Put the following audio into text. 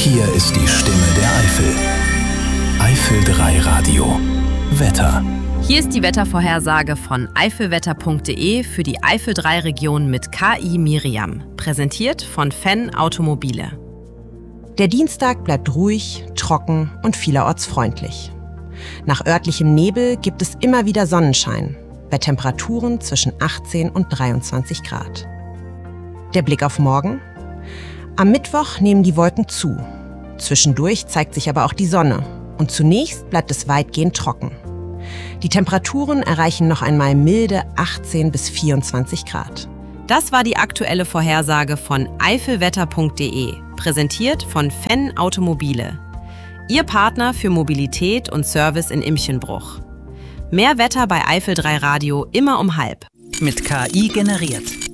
Hier ist die Stimme der Eifel. Eifel 3 Radio. Wetter. Hier ist die Wettervorhersage von eifelwetter.de für die Eifel 3 Region mit KI Miriam. Präsentiert von Fenn Automobile. Der Dienstag bleibt ruhig, trocken und vielerorts freundlich. Nach örtlichem Nebel gibt es immer wieder Sonnenschein, bei Temperaturen zwischen 18 und 23 Grad. Der Blick auf morgen? Am Mittwoch nehmen die Wolken zu. Zwischendurch zeigt sich aber auch die Sonne und zunächst bleibt es weitgehend trocken. Die Temperaturen erreichen noch einmal milde 18 bis 24 Grad. Das war die aktuelle Vorhersage von eifelwetter.de, präsentiert von Fenn Automobile. Ihr Partner für Mobilität und Service in Imchenbruch. Mehr Wetter bei Eifel 3 Radio immer um halb. Mit KI generiert.